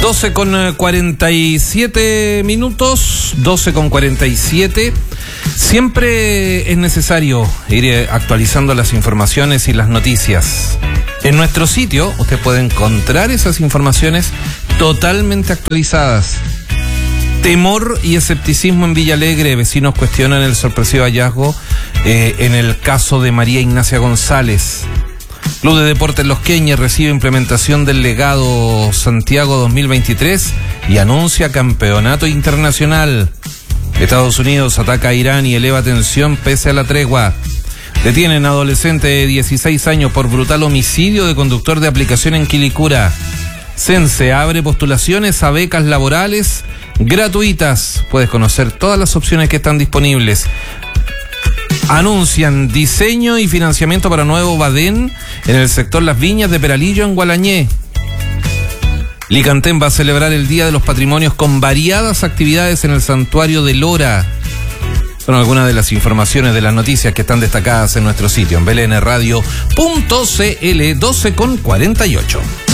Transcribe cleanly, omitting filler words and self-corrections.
12:47 minutos, 12:47. Siempre es necesario ir actualizando las informaciones y las noticias. En nuestro sitio usted puede encontrar esas informaciones totalmente actualizadas. Temor y escepticismo en Villa Alegre. Vecinos cuestionan el sorpresivo hallazgo en el caso de María Ignacia González. Club de Deportes Los Queñes recibe implementación del legado Santiago 2023 y anuncia campeonato internacional. Estados Unidos ataca a Irán y eleva tensión pese a la tregua. Detienen a adolescente de 16 años por brutal homicidio de conductor de aplicación en Quilicura. Sense abre postulaciones a becas laborales gratuitas. Puedes conocer todas las opciones que están disponibles. Anuncian diseño y financiamiento para nuevo Badén en el sector Las Viñas de Peralillo en Gualañé. Licantén va a celebrar el Día de los Patrimonios con variadas actividades en el Santuario de Lora. Son algunas de las informaciones de las noticias que están destacadas en nuestro sitio en blnradio.cl. 12:48.